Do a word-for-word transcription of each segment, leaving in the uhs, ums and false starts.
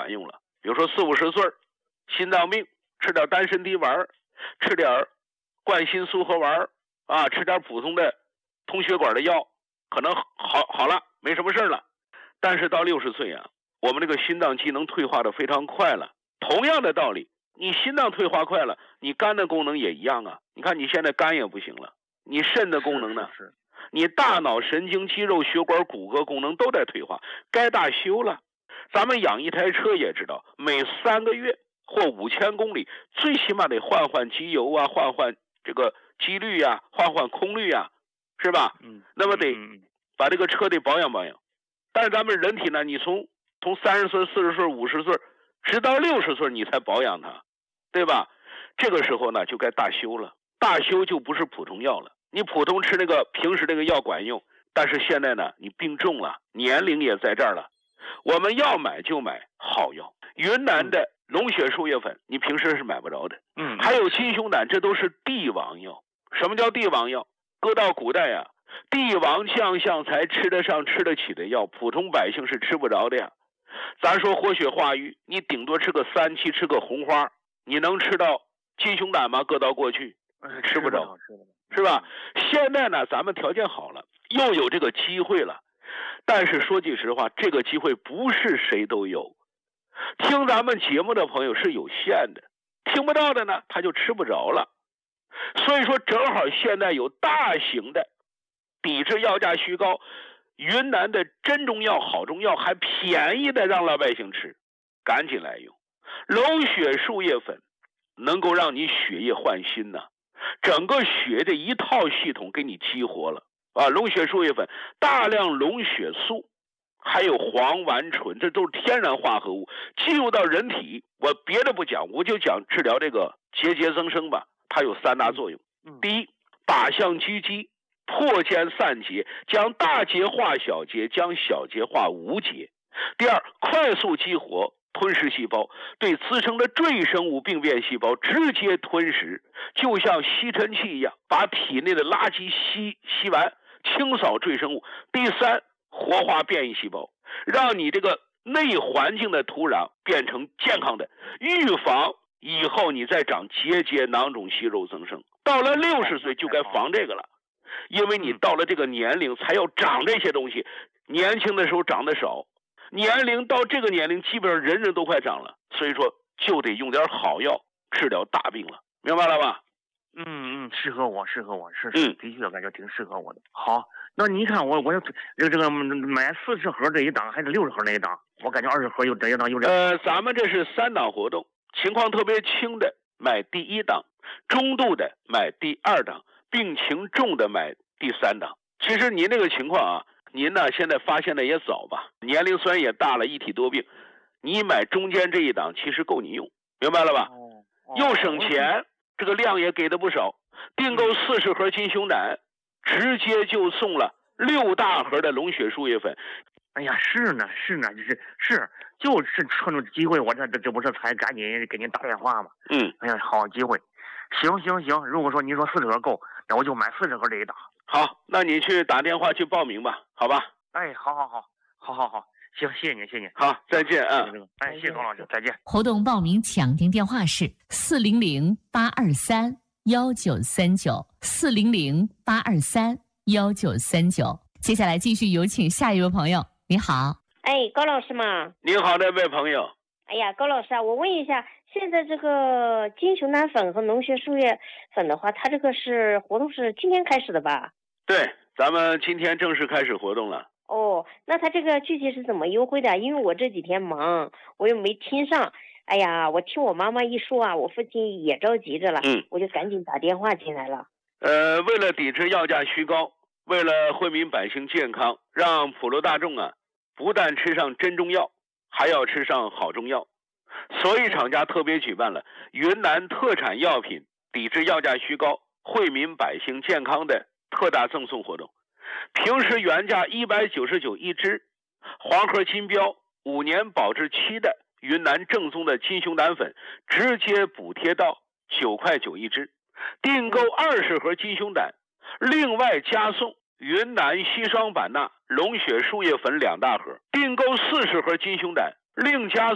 管用了。比如说四五十岁心脏病，吃点丹参滴丸，吃点冠心素合丸啊，吃点普通的通血管的药，可能好好了，没什么事了。但是到六十岁啊，我们这个心脏机能退化的非常快了。同样的道理，你心脏退化快了，你肝的功能也一样啊。你看你现在肝也不行了，你肾的功能呢？ 是是是， 你大脑、神经、肌肉、血管、骨骼功能都在退化，该大修了。咱们养一台车也知道，每三个月或五千公里，最起码得换换机油啊，换换这个机滤啊，换换空滤啊，是吧？ 嗯， 那么得把这个车得保养保养。但是咱们人体呢，你从从三十岁、四十岁、五十岁，直到六十岁，你才保养它，对吧？这个时候呢，就该大修了。大修就不是普通药了。你普通吃那个平时这个药管用，但是现在呢，你病重了，年龄也在这儿了，我们要买就买好药。云南的龙血树叶粉，你平时是买不着的。 嗯， 还有金胸胆，这都是帝王药。什么叫帝王药？搁到古代呀、啊，帝王将相才吃得上、吃得起的药，普通百姓是吃不着的呀。咱说活血化瘀，你顶多吃个三七，吃个红花，你能吃到金胸胆吗？搁到过去，吃不着。是吧？现在呢，咱们条件好了，又有这个机会了。但是说句实话，这个机会不是谁都有。听咱们节目的朋友是有限的，听不到的呢，他就吃不着了。所以说，正好现在有大型的抵制药价虚高，云南的真中药、好中药还便宜的让老百姓吃，赶紧来用龙血树叶粉，能够让你血液换新呢、啊。整个血的一套系统给你激活了啊！龙血树叶粉大量龙血素，还有黄烷醇，这都是天然化合物，进入到人体。我别的不讲，我就讲治疗这个结节增生吧。它有三大作用：第一，靶向狙击，破坚散结，将大结化小结，将小结化无结；第二，快速激活吞噬细胞，对滋生的赘生物病变细胞直接吞食，就像吸尘器一样，把体内的垃圾吸吸完，清扫赘生物。第三，活化变异细胞，让你这个内环境的土壤变成健康的，预防以后你再长结节、囊肿、息肉增生。到了六十岁就该防这个了，因为你到了这个年龄才要长这些东西，年轻的时候长得少。年龄到这个年龄，基本上人人都快长了，所以说就得用点好药治疗大病了，明白了吧？ 嗯嗯，适合我，适合我，是是，的确感觉挺适合我的。好，那你看我我这个这个买四十盒这一档还是六十盒那一档？我感觉二十盒有这一档有这。 呃，咱们这是三档活动，情况特别轻的买第一档，中度的买第二档，病情重的买第三档。其实您这个情况啊。您呢，现在发现的也早吧，年龄虽然也大了，一体多病，你买中间这一档其实够你用，明白了吧？ 哦哦、又省钱，这个量也给的不少。订购四十盒金胸胆，直接就送了六大盒的龙血树叶粉。 哎呀，是呢，是呢，就是是，就是趁着机会，我这这这不是才赶紧给您打电话吗？ 嗯， 哎呀，好机会，行行行，如果说您说四十盒够，那我就买四十盒这一档。 好，那你去打电话去报名吧，好吧？ 哎，好好好，好好好，行，谢谢您，谢谢您。 好，再见啊！ 哎，谢谢高老师，再见。 活动报名抢订电话是四零零八二三幺九三九四零零八二三幺九三九。接下来继续有请下一位朋友，你好。 哎，高老师吗？ 你好，这位朋友。 哎呀，高老师啊，我问一下，现在这个金熊胆粉和龙血树叶粉的话，它这个是活动是今天开始的吧？ 对，咱们今天正式开始活动了。 哦，那他这个具体是怎么优惠的？因为我这几天忙，我又没听上。哎呀，我听我妈妈一说啊，我父亲也着急着了， 嗯， 我就赶紧打电话进来了。 呃，为了抵制药价虚高，为了惠民百姓健康，让普罗大众啊，不但吃上真中药，还要吃上好中药，所以厂家特别举办了云南特产药品抵制药价虚高，惠民百姓健康的特大赠送活动。平时原价一百九十九一支，黄盒金标五年保质期的云南正宗的金熊胆粉，直接补贴到九块九一支。订购二十盒金熊胆，另外加送云南硒霜版钠龙血树叶粉两大盒。订购四十盒金熊胆，另加送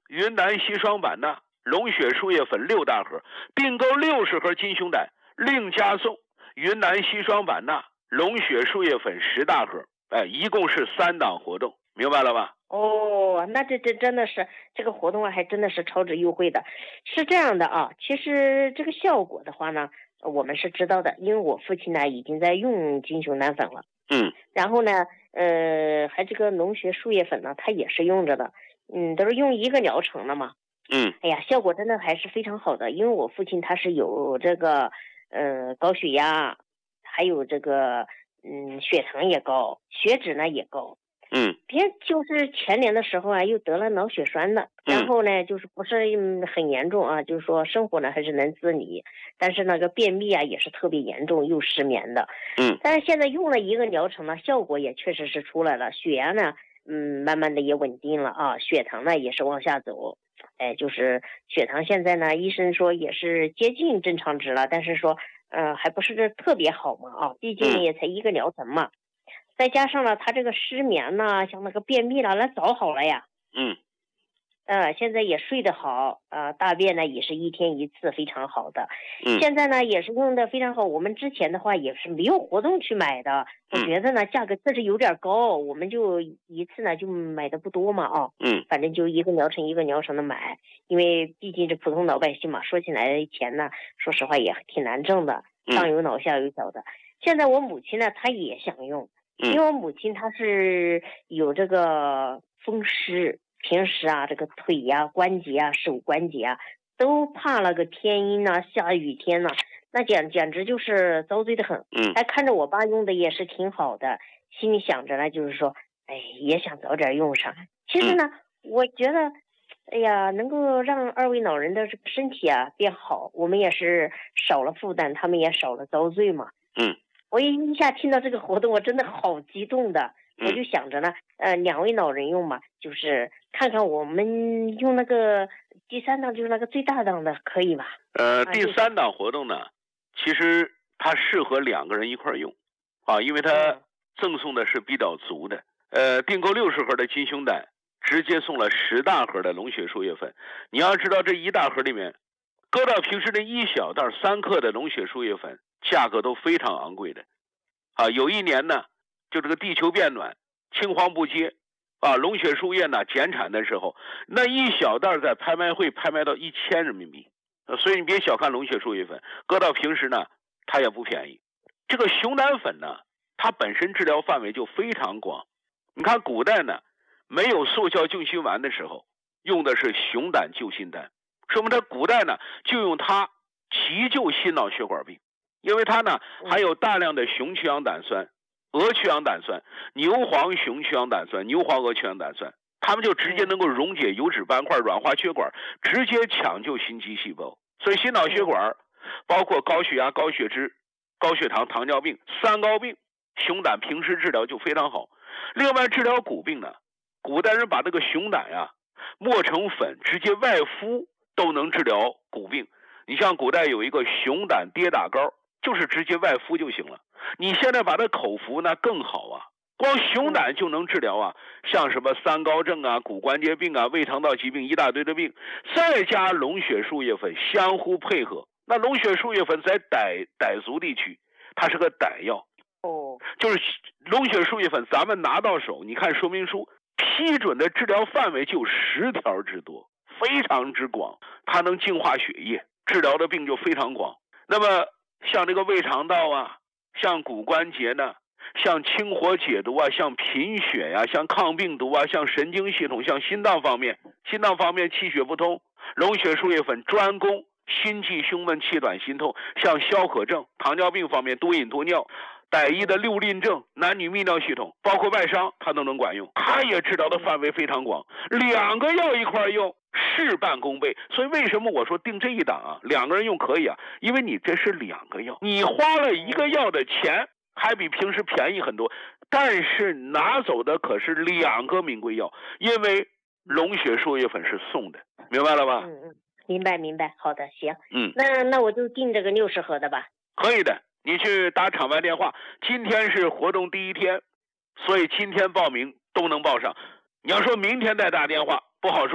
云南硒霜版纳龙血输液粉六大盒，订购六十盒金熊胆，另加送云南硒霜版纳龙血输液粉十大盒。哎，一共是三档活动，明白了吧？ 哦，那这这真的是这个活动啊，还真的是超值优惠的。是这样的啊，其实这个效果的话呢，我们是知道的，因为我父亲呢已经在用金熊胆粉了。 嗯。 然后呢，呃，还这个龙血输液粉呢，他也是用着的。嗯，都是用一个疗程的嘛。 嗯。 哎呀，效果真的还是非常好的，因为我父亲他是有这个呃高血压，还有这个嗯血糖也高，血脂呢也高。 嗯， 别就是前年的时候啊，又得了脑血栓的，然后呢，就是不是很严重啊，就是说生活呢还是能自理，但是那个便秘啊也是特别严重，又失眠的。 嗯， 但是现在用了一个疗程呢，效果也确实是出来了，血压呢，嗯，慢慢的也稳定了啊，血糖呢也是往下走，哎，就是血糖现在呢，医生说也是接近正常值了，但是说，呃，还不是特别好嘛啊，毕竟也才一个疗程嘛。再加上了他这个失眠呐，像那个便秘了，那早好了呀。 嗯。 呃，现在也睡得好，呃，大便呢也是一天一次，非常好的。 嗯。 现在呢也是用的非常好。我们之前的话也是没有活动去买的，我觉得呢价格确实有点高，我们就一次呢就买的不多嘛啊。 嗯。 反正就一个疗程一个疗程的买，因为毕竟这普通老百姓嘛，说起来钱呢，说实话也挺难挣的，上有老下有小的。现在我母亲呢，她也想用。因为我母亲她是有这个风湿，平时啊这个腿呀、啊、关节啊、手关节啊都怕那个天阴啊、下雨天呐、啊，那简简直就是遭罪的很。 嗯， 还看着我爸用的也是挺好的，心里想着呢，就是说，哎，也想早点用上。其实呢，嗯、我觉得，哎呀，能够让二位老人的这个身体啊变好，我们也是少了负担，他们也少了遭罪嘛。 嗯。 我一下听到这个活动，我真的好激动的，我就想着呢，呃，两位老人用嘛，就是看看我们用那个第三档，就是那个最大档的，可以吧？ 呃，第三档活动呢，其实它适合两个人一块用，啊，因为它赠送的是比较足的，呃，订购六十盒的金熊胆，直接送了十大盒的龙血输液粉。你要知道，这一大盒里面，搁到平时的一小袋三克的龙血输液粉。价格都非常昂贵的，啊，有一年呢，就这个地球变暖，青黄不接，啊，龙血输液呢减产的时候，那一小袋在拍卖会拍卖到一千人民币，所以你别小看龙血输液粉，搁到平时呢，它也不便宜。这个熊胆粉呢，它本身治疗范围就非常广。你看古代呢，没有速效救心丸的时候，用的是熊胆救心丹，说明它古代呢就用它急救心脑血管病。因为它呢含有大量的雄曲氧胆酸、鹅曲氧胆酸、牛磺雄曲氧胆酸、牛磺鹅曲氧胆酸，它们就直接能够溶解油脂斑块、软化血管，直接抢救心肌细胞。所以心脑血管包括高血压、高血脂、高血糖、糖尿病三高病，熊胆平时治疗就非常好。另外治疗骨病呢，古代人把这个熊胆呀磨成粉，直接外敷都能治疗骨病。你像古代有一个熊胆跌打膏，就是直接外敷就行了。你现在把它口服那更好啊，光熊胆就能治疗啊，像什么三高症啊、骨关节病啊、胃肠道疾病一大堆的病，再加龙血输液粉相互配合。那龙血输液粉在傣傣族地区，它是个傣药， 哦， 就是龙血输液粉，咱们拿到手，你看说明书批准的治疗范围就十条之多，非常之广，它能净化血液，治疗的病就非常广。那么像这个胃肠道啊，像骨关节呢，像清火解毒啊，像贫血呀、啊，像抗病毒啊，像神经系统，像心脏方面，心脏方面气血不通，龙血输液粉专攻心悸胸闷气短心痛，像消渴症，糖尿病方面多饮多尿，傣医的六令症，男女泌尿系统，包括外伤，它都能管用。它也治疗的范围非常广，两个药一块用，事半功倍。所以为什么我说定这一档啊，两个人用可以啊？因为你这是两个药，你花了一个药的钱，还比平时便宜很多，但是拿走的可是两个名贵药，因为龙血输液粉是送的，明白了吧？ 嗯嗯，明白明白，好的，行， 嗯， 那那我就定这个六十盒的吧。 可以的，你去打场外电话，今天是活动第一天，所以今天报名都能报上。你要说明天再打电话不好说，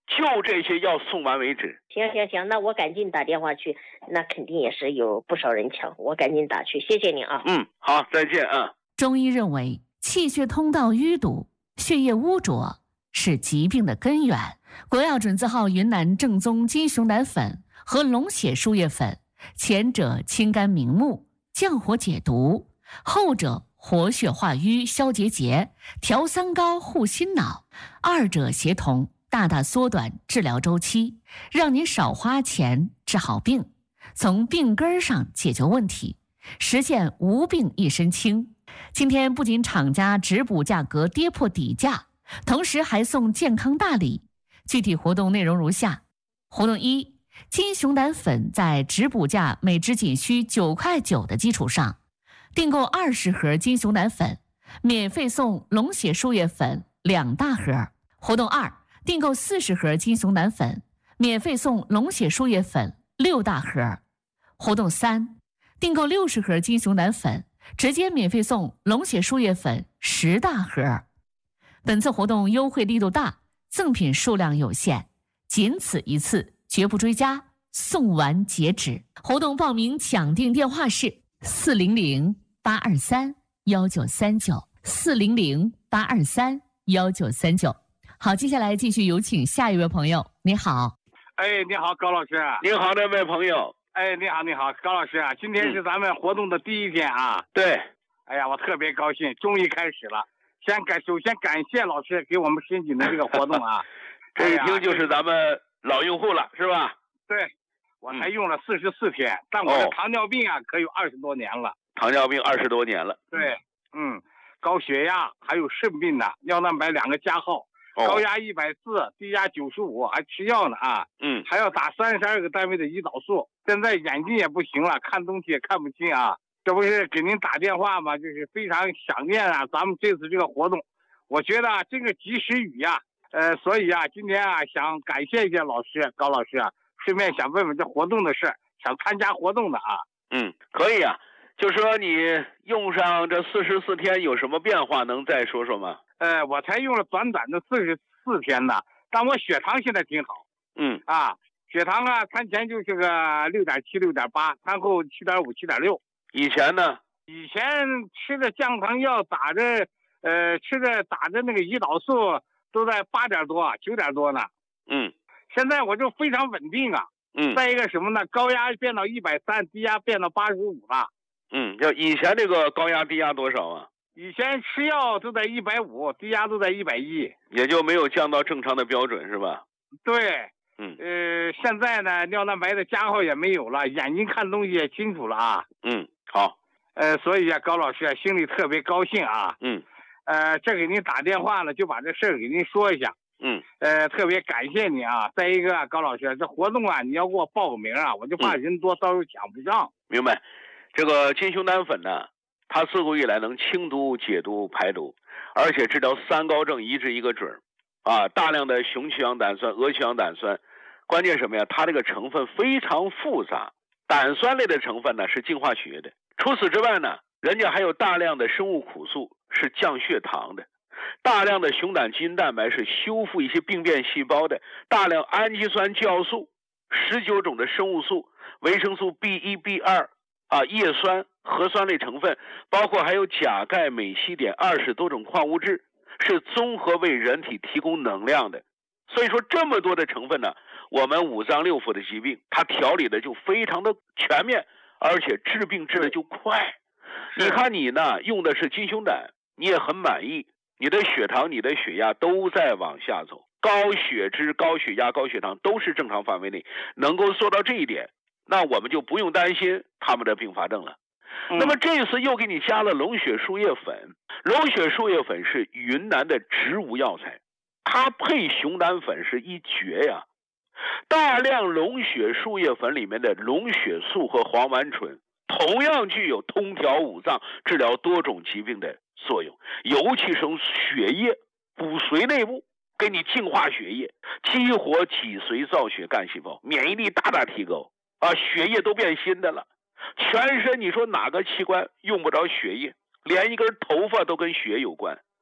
就这些药送完为止。 行行行，那我赶紧打电话去，那肯定也是有不少人抢，我赶紧打去，谢谢您啊。 嗯，好，再见啊。 中医认为，气血通道淤堵、血液污浊是疾病的根源。国药准字号云南正宗金熊胆粉和龙血输液粉，前者清肝明目、降火解毒，后者活血化瘀、消结节、调三高、护心脑，二者协同，大大缩短治疗周期，让您少花钱治好病，从病根上解决问题，实现无病一身轻。今天不仅厂家直补价格跌破底价，同时还送健康大礼。具体活动内容如下：活动一，金熊胆粉在直补价每支仅需九块九的基础上，订购二十盒金熊胆粉，免费送龙血输液粉两大盒。活动二，订购四十盒金熊胆粉，免费送龙血输液粉六大盒。活动三，订购六十盒金熊胆粉，直接免费送龙血输液粉十大盒。本次活动优惠力度大，赠品数量有限，仅此一次，绝不追加，送完截止。活动报名抢订电话是四零零八二三幺九三九四零零八二三幺九三九。好，接下来继续有请下一位朋友。你好。 哎，你好，高老师。 你好，那位朋友。 哎，你好，你好，高老师。今天是咱们活动的第一天啊。 嗯、对。 哎呀，我特别高兴，终于开始了。先感首先感谢老师给我们申请的这个活动啊。 这一听就是咱们老用户了，是吧？ 对，我才用了四十四天，嗯、但我的糖尿病啊，可有二十多年了。 糖尿病二十多年了。 对，嗯，高血压还有肾病的，尿蛋白两个加号。高压一百四，低压九十五，还吃药呢啊！ 嗯， 还要打三十二个单位的胰岛素。现在眼睛也不行了，看东西也看不清啊！这不是给您打电话吗？就是非常想念啊！咱们这次这个活动，我觉得啊，这个及时雨呀、啊，呃，所以啊，今天啊，想感谢一下老师高老师啊，顺便想问问这活动的事，想参加活动的啊。 嗯，可以啊。就说你用上这四十四天有什么变化，能再说说吗？ 呃，我才用了短短的四十四天呢，但我血糖现在挺好。 嗯啊，血糖啊，餐前就是个六点七、六点八，餐后七点五、七点六。 以前呢？ 以前吃的降糖药，打着呃吃的打着那个胰岛素，都在八点多、九点多呢。 嗯， 现在我就非常稳定啊。 嗯。 再一个什么呢？高压变到一百三，低压变到八十五了。 嗯，要以前这个高压低压多少啊？ 以前吃药都在一百五，低压都在一百一， 也就没有降到正常的标准，是吧？ 对， 嗯， 呃，现在呢，尿蛋白的加号也没有了，眼睛看东西也清楚了啊。 嗯，好， 呃，所以啊，高老师啊，心里特别高兴啊。 嗯， 呃，这给您打电话了，就把这事儿给您说一下。 嗯， 呃，特别感谢你啊。再一个啊，高老师，这活动啊，你要给我报个名啊，我就怕人多，到时候抢不上。 明白，这个金熊胆粉呢？它自古以来能清毒、解毒、排毒，而且治疗三高症一治一个准儿，啊，大量的雄曲氧胆酸、鹅曲氧胆酸，关键什么呀？它这个成分非常复杂，胆酸类的成分呢是净化血液的。除此之外呢，人家还有大量的生物苦素是降血糖的，大量的熊胆基因蛋白是修复一些病变细胞的，大量氨基酸酵素、十九种的生物素、维生素 B 一、B 二。啊，叶酸、核酸类成分，包括还有钾、钙、镁、硒、碘二十多种矿物质，是综合为人体提供能量的。所以说，这么多的成分呢，我们五脏六腑的疾病，它调理的就非常的全面，而且治病治的就快。你看你呢，用的是金熊胆，你也很满意，你的血糖、你的血压都在往下走，高血脂、高血压、高血糖都是正常范围内，能够做到这一点。那我们就不用担心他们的并发症了。嗯、那么这次又给你加了龙血输液粉，龙血输液粉是云南的植物药材，它配熊胆粉是一绝呀。大量龙血输液粉里面的龙血素和黄烷醇同样具有通调五脏、治疗多种疾病的作用，尤其是血液补髓内部，给你净化血液，激活脊髓造血干细胞，免疫力大大提高。啊，血液都变新的了，全身你说哪个器官用不着血液？连一根头发都跟血有关。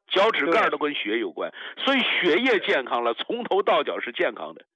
脚趾盖都跟血有关，所以血液健康了，从头到脚是健康的。